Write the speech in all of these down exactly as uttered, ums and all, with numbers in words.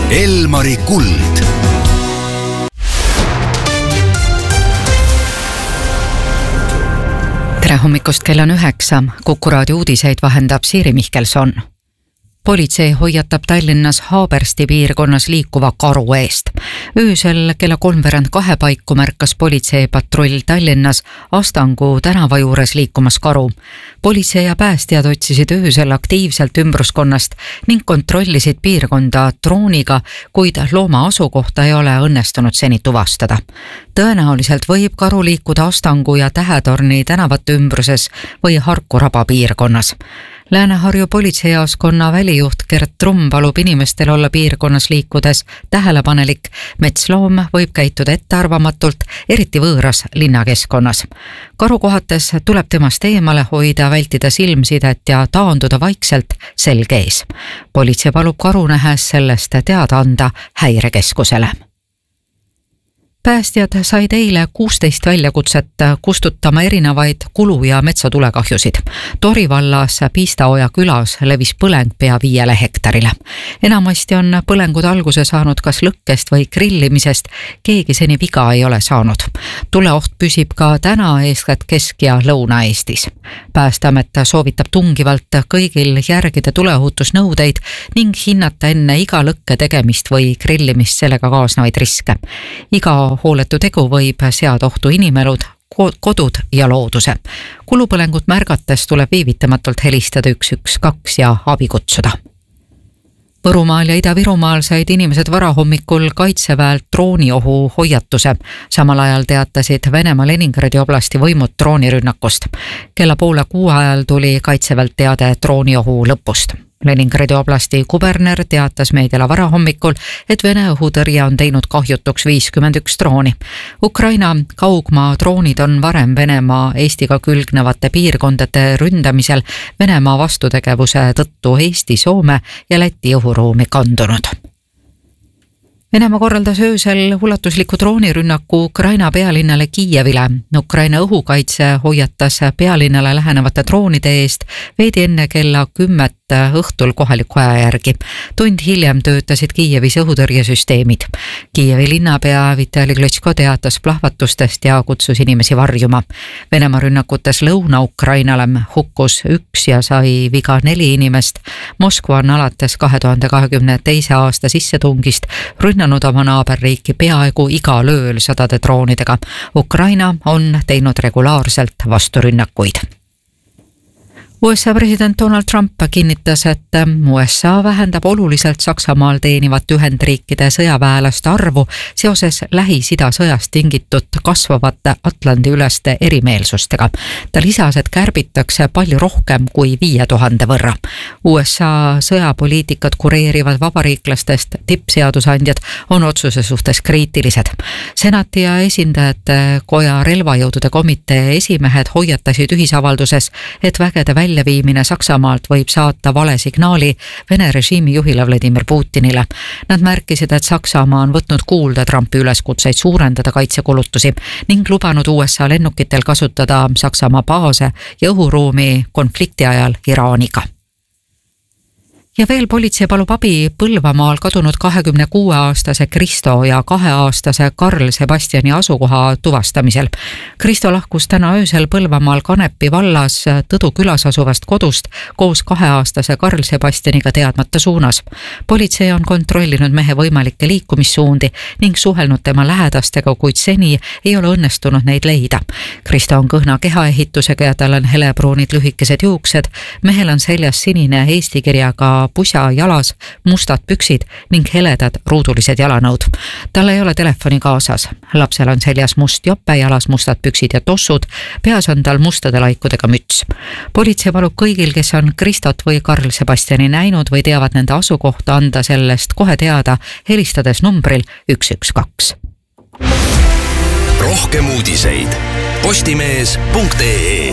Elmari kuld. Tere hommikust, kell on üheksa. Kuku raadio uudiseid vahendab Siiri Mihkelson. Politsei hoiatab Tallinnas Haabersti piirkonnas liikuva karu eest. Öösel kella kolmveerand kahe paiku märkas politsei patrull Tallinnas Astangu tänava juures liikumas karu. Politsei ja päästjad otsisid öösel aktiivselt ümbruskonnast ning kontrollisid piirkonda drooniga, kuid looma asukohta ei ole õnnestunud seni tuvastada. Tõenäoliselt võib karu liikuda Astangu ja Tähetorni tänavate ümbruses või Harku raba piirkonnas. Lääne-Harju politseijaoskonna välijuht Gert Trumm palub inimestel olla piirkonnas liikudes tähelepanelik. Metsloom võib käituda ettearvamatult, eriti võõras linnakeskkonnas. Karu kohates tuleb temast eemale hoida, vältida silmsidet ja taanduda vaikselt selg ees. Politsei palub karu nähes sellest teada anda Häirekeskusele. Päästjad said eile kuusteist väljakutset kustutama erinevaid kulu- ja metsatulekahjusid. Tori vallas Piistaoja külas levis põleng pea viiele hektarile. Enamasti on põlengud alguse saanud kas lõkkest või grillimisest, keegi seni viga ei ole saanud. Tuleoht püsib ka täna eeskätt Kesk- ja Lõuna-Eestis. Päästeamet soovitab tungivalt kõigil järgida tuleohutusnõudeid ning hinnata enne iga lõkke tegemist või grillimist sellega kaasnevaid riske. Iga hooletu tegu võib seada ohtu inimelud, kodud ja looduse. Kulupõlengut märgates tuleb viivitamatult helistada üks üks kaks ja abi kutsuda. Võrumaal ja Ida-Virumaal said inimesed varahommikul Kaitseväelt drooniohu hoiatuse. Samal ajal teatasid Venemaa Leningradi oblasti võimud droonirünnakust. Kella poole kuu ajal tuli Kaitseväelt teade drooniohu lõpust. Leningradi oblasti kuberner teatas meediale varahommikul, et Vene õhutõrje on teinud kahjutuks viiskümmend üks drooni. Ukraina kaugmaa droonid on varem Venemaa Eestiga külgnevate piirkondade ründamisel Venemaa vastutegevuse tõttu Eesti, Soome ja Läti õhuruumi kandunud. Venemaa korraldas öösel ulatusliku droonirünnaku Ukraina pealinnale Kiievile. Ukraina õhukaitse hoiatas pealinnale lähenevate droonide eest veidi enne kella kümmet õhtul kohaliku aja järgi. Tund hiljem töötasid Kiievis õhutõrjesüsteemid. Kiievi linnapea Vitali Klitschko teatas plahvatustest ja kutsus inimesi varjuma. Venemaa rünnakutes Lõuna-Ukrainale hukkus üks ja sai viga neli inimest. Moskva on alates kahe tuhande kahekümne teise aasta sissetungist rünnanud oma naaberriiki peaaegu igal ööl sadade droonidega. Ukraina on teinud regulaarselt vasturünnakuid. U S A president Donald Trump kinnitas, et U S A vähendab oluliselt Saksamaal teenivat Ühendriikide sõjaväelaste arvu seoses Lähis-Ida sõjast tingitud kasvavate Atlandi üleste erimeelsustega. Ta lisas, et kärbitakse palju rohkem kui viie tuhande võrra. U S A sõjapoliitikat kureerivad vabariiklastest tippseadusandjad on otsuse suhtes kriitilised. Senati ja esindajate koja relvajõudude komitee esimehed hoiatasid ühisavalduses, et vägede välja Väljaviimine Saksamaalt võib saata vale signaali Vene režiimi juhile Vladimir Putinile. Nad märkisid, et Saksamaa on võtnud kuulda Trumpi üleskutseid suurendada kaitsekulutusi ning lubanud U S A lennukitel kasutada Saksamaa baase ja õhuruumi konflikti ajal Iraaniga. Ja veel politsei palub abi Põlvamaal kadunud kahekümne kuue aastase Kristo ja kahe aastase Karl Sebastiani asukoha tuvastamisel. Kristo lahkus täna öösel Põlvamaal Kanepi vallas Tõdu külas asuvast kodust koos kahe aastase Karl Sebastianiga teadmata suunas. Politsei on kontrollinud mehe võimalikke liikumissuundi ning suhelnud tema lähedastega, kuid seni ei ole õnnestunud neid leida. Kristo on kõhna kehaehitusega ja tal on helebruunid lühikesed juuksed. Mehel on seljas sinine eesti kirjaga pusa jalas, mustad püksid ning heledad ruudulised jalanõud. Tal ei ole telefoni kaasas. Lapsel on seljas must jope, jalas mustad püksid ja tossud, peas on tal mustade laikudega müts. Politsei palub kõigil, kes on Kristot või Karl Sebastiani näinud või teavad nende asukohta, anda sellest kohe teada, helistades numbril üks üks kaks. Rohkem uudiseid postimees punkt ee.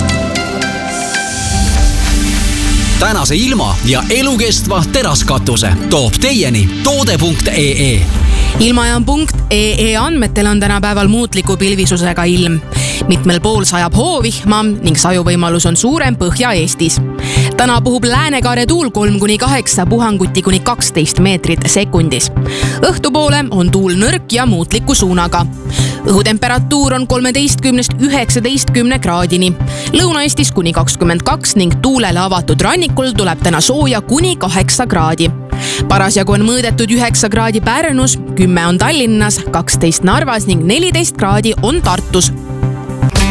Tänase ilma ja elukestva teraskatuse toob teieni toode punkt ee. Ilmajaam punkt ee andmetel on tänapäeval muutliku pilvisusega ilm. Mitmel pool sajab hoovihma ning sajuvõimalus on suurem Põhja-Eestis. täna puhub läänekaare tuul kolm kuni kaheksa, puhanguti kuni kaksteist meetrit sekundis. Õhtupoole on tuul nõrk ja muutliku suunaga. Õhutemperatuur on kolmeteistkümnest üheksateistkümne kraadini. Lõuna-Eestis kuni kakskümmend kaks ning tuulele avatud rannikul tuleb täna sooja kuni kaheksa kraadi. Parasjagu on mõõdetud üheksa kraadi Pärnus, kümme on Tallinnas, kaksteist Narvas ning neliteist kraadi on Tartus.